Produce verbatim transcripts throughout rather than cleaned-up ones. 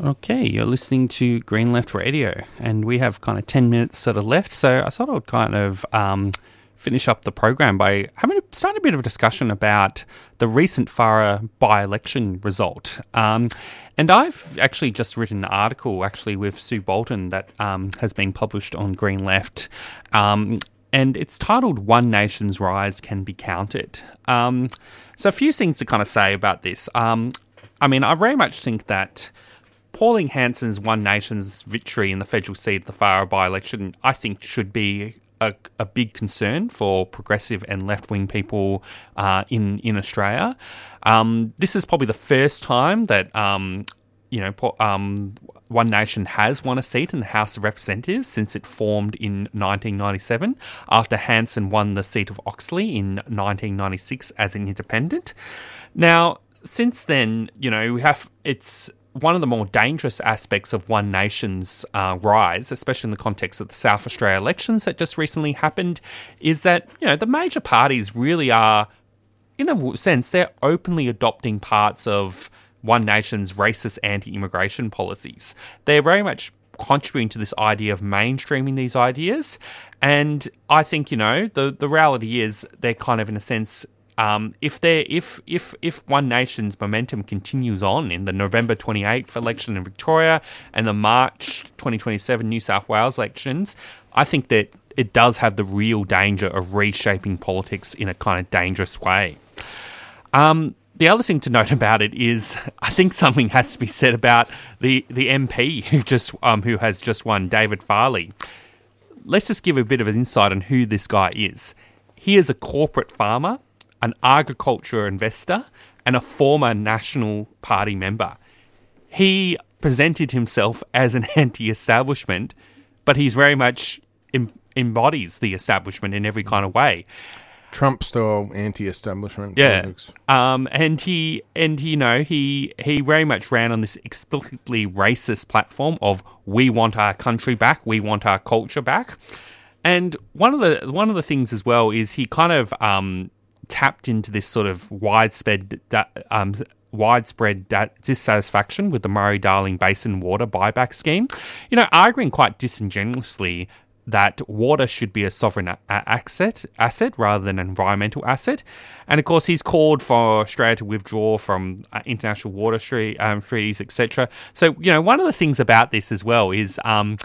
Okay, you're listening to Green Left Radio, and we have kind of ten minutes sort of left, so I thought I would kind of um, finish up the program by having a, starting a bit of a discussion about the recent Farrer by-election result. Um, and I've actually just written an article, actually, with Sue Bolton that um, has been published on Green Left, um, and it's titled One Nation's Rise Can Be Counted. Um, so a few things to kind of say about this. Um, I mean, I very much think that Pauline Hanson's One Nation's victory in the federal seat of the Farrer by-election, I think, should be a, a big concern for progressive and left-wing people uh, in in Australia. Um, this is probably the first time that um, you know um, One Nation has won a seat in the House of Representatives since it formed in nineteen ninety-seven, after Hanson won the seat of Oxley in nineteen ninety-six as an independent. Now, since then, you know, we have it's. One of the more dangerous aspects of One Nation's uh, rise, especially in the context of the South Australia elections that just recently happened, is that, you know, the major parties really are, in a sense, they're openly adopting parts of One Nation's racist anti-immigration policies. They're very much contributing to this idea of mainstreaming these ideas. And I think, you know, the, the reality is they're kind of, in a sense, Um, if they if if if One Nation's momentum continues on in the November twenty-eighth election in Victoria and the March twenty twenty-seven New South Wales elections, I think that it does have the real danger of reshaping politics in a kind of dangerous way. Um, the other thing to note about it is, I think something has to be said about the the M P who just um who has just won, David Farley. Let's just give a bit of an insight on who this guy is. He is a corporate farmer, an agriculture investor, and a former National Party member. He presented himself as an anti-establishment, but he's very much em- embodies the establishment in every kind of way. Trump-style anti-establishment yeah. politics. Um, and he, and you know, he he very much ran on this explicitly racist platform of "we want our country back, we want our culture back." And one of the one of the things as well is he kind of um. tapped into this sort of widespread um, widespread dissatisfaction with the Murray-Darling Basin water buyback scheme, you know, arguing quite disingenuously that water should be a sovereign a- asset, asset rather than an environmental asset. And of course, he's called for Australia to withdraw from uh, international water tre- um, treaties, et cetera. So, you know, one of the things about this as well is, um,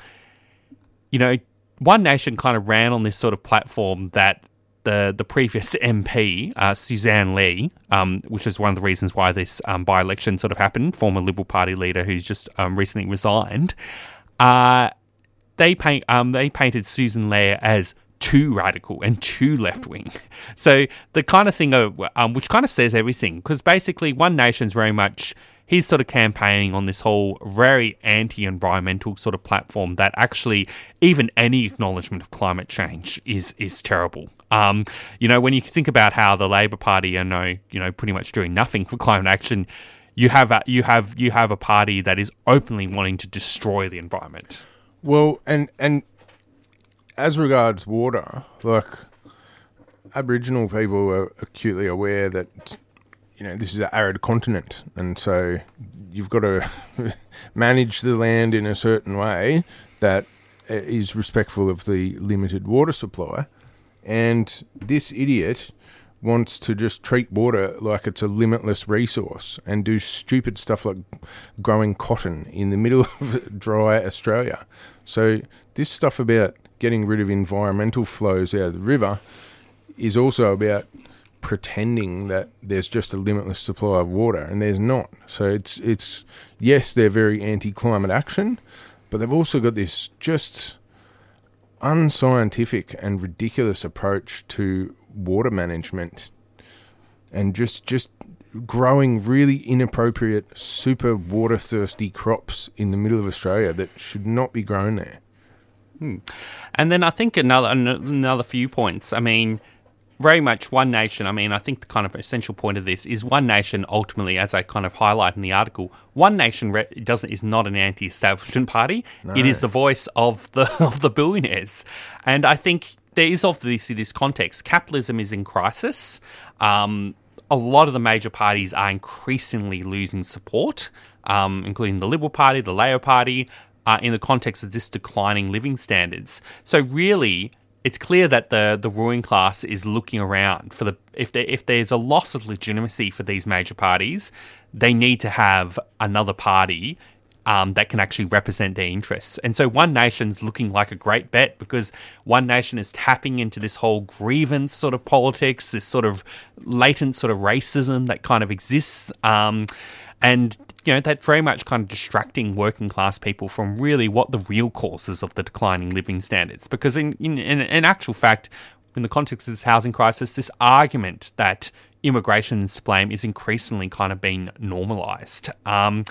you know, One Nation kind of ran on this sort of platform that The, the previous M P, uh, Suzanne Lee, um, which is one of the reasons why this um, by-election sort of happened, former Liberal Party leader who's just um, recently resigned, uh, they paint um, they painted Susan Lee as too radical and too left-wing. So the kind of thing, of, um, which kind of says everything, because basically One Nation's very much, he's sort of campaigning on this whole very anti-environmental sort of platform that actually even any acknowledgement of climate change is is terrible. Um, you know, when you think about how the Labor Party are, no, you know, pretty much doing nothing for climate action, you have a, you have you have a party that is openly wanting to destroy the environment. Well, and and as regards water, like Aboriginal people are acutely aware that, you know, this is an arid continent, and so you've got to manage the land in a certain way that is respectful of the limited water supply. And this idiot wants to just treat water like it's a limitless resource and do stupid stuff like growing cotton in the middle of dry Australia. So this stuff about getting rid of environmental flows out of the river is also about pretending that there's just a limitless supply of water, and there's not. So it's it's yes, they're very anti-climate action, but they've also got this just unscientific and ridiculous approach to water management, and just just growing really inappropriate, super water-thirsty crops in the middle of Australia that should not be grown there. Hmm. And then I think another another few points. I mean, very much One Nation, I mean, I think the kind of essential point of this is One Nation ultimately, as I kind of highlight in the article, One Nation re- doesn't is not an anti-establishment party. No. It is the voice of the of the billionaires. And I think there is obviously this context. Capitalism is in crisis. Um, a lot of the major parties are increasingly losing support, um, including the Liberal Party, the Labor Party, uh, in the context of this declining living standards. So really, it's clear that the the ruling class is looking around for the if there if there's a loss of legitimacy for these major parties, they need to have another party Um, that can actually represent their interests. And so One Nation's looking like a great bet because One Nation is tapping into this whole grievance sort of politics, this sort of latent sort of racism that kind of exists. Um, and, you know, that's very much kind of distracting working class people from really what the real causes of the declining living standards. Because in, in, in, in actual fact, in the context of this housing crisis, this argument that immigration is to blame is increasingly kind of being normalised. Um,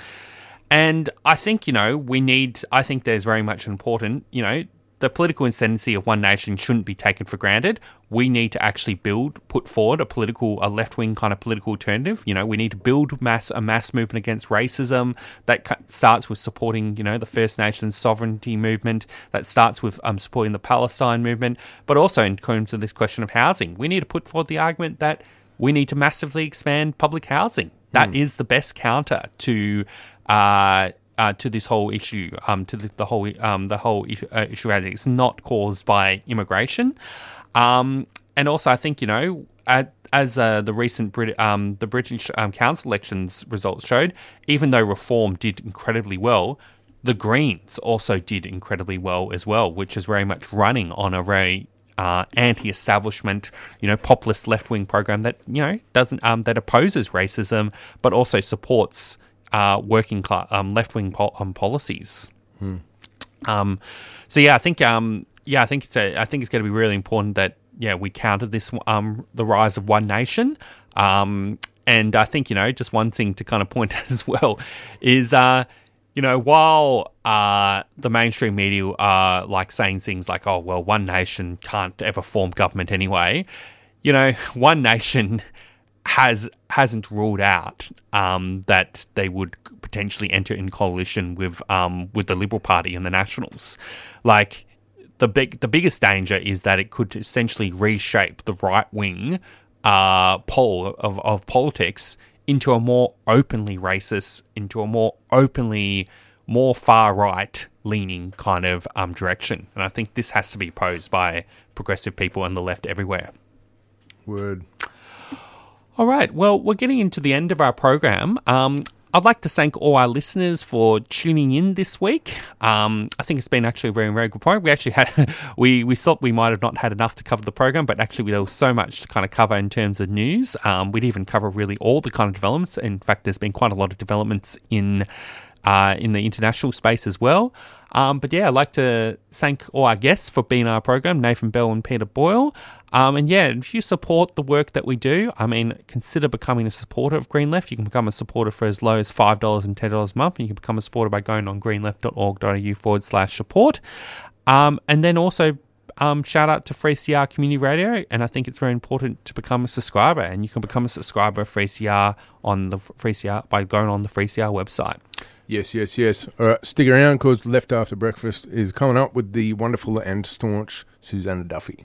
And I think, you know, we need, I think there's very much important, you know, the political ascendancy of One Nation shouldn't be taken for granted. We need to actually build, put forward a political, a left-wing kind of political alternative. You know, we need to build mass a mass movement against racism that starts with supporting, you know, the First Nations sovereignty movement, that starts with um, supporting the Palestine movement, but also in terms of this question of housing. We need to put forward the argument that we need to massively expand public housing. That mm. is the best counter to Uh, uh, to this whole issue, um, to the, the whole um, the whole issue, uh, issue. It's not caused by immigration, um, and also I think you know, at, as uh, the recent Brit- um, the British um, Council elections results showed, even though Reform did incredibly well, the Greens also did incredibly well as well, which is very much running on a very Uh, anti-establishment, you know, populist left-wing program that you know doesn't um, that opposes racism, but also supports uh, working class um, left-wing pol- um, policies. Hmm. Um, so yeah, I think um, yeah, I think it's a, I think it's going to be really important that yeah we counter this um, the rise of One Nation. Um, and I think you know just one thing to kind of point out as well is. Uh, You know, while uh, the mainstream media are like saying things like, oh, well, One Nation can't ever form government anyway, you know, One Nation has, hasn't ruled out um, that they would potentially enter in coalition with um, with the Liberal Party and the Nationals. Like, the big the biggest danger is that it could essentially reshape the right-wing uh, pole of, of politics into a more openly racist, into a more openly, more far-right leaning kind of um, direction. And I think this has to be opposed by progressive people and the left everywhere. Word. All right. Well, we're getting into the end of our program. Um, I'd like to thank all our listeners for tuning in this week. Um, I think it's been actually a very, very good program. We actually had, we, we thought we might have not had enough to cover the program, but actually there was so much to kind of cover in terms of news. Um, we'd even cover really all the kind of developments. In fact, there's been quite a lot of developments in uh, in the international space as well. Um, but yeah, I'd like to thank all our guests for being on our program, Nathan Bell and Peter Boyle. Um, and yeah, if you support the work that we do, I mean, consider becoming a supporter of Green Left. You can become a supporter for as low as five dollars and ten dollars a month. And you can become a supporter by going on greenleft.org.au forward slash support. Um, and then also um, shout out to three C R Community Radio. And I think it's very important to become a subscriber. And you can become a subscriber of three C R on the three C R by going on the three C R website. Yes, yes, yes. All right, stick around because Left After Breakfast is coming up with the wonderful and staunch Susanna Duffy.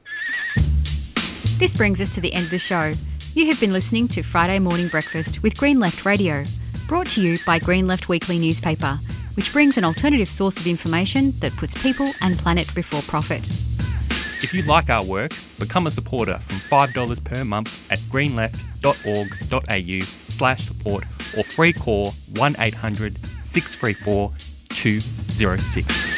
This brings us to the end of the show. You have been listening to Friday Morning Breakfast with Green Left Radio, brought to you by Green Left Weekly newspaper, which brings an alternative source of information that puts people and planet before profit. If you like our work, become a supporter from five dollars per month at greenleft.org.au slash support or free call one eight hundred six three four two zero six.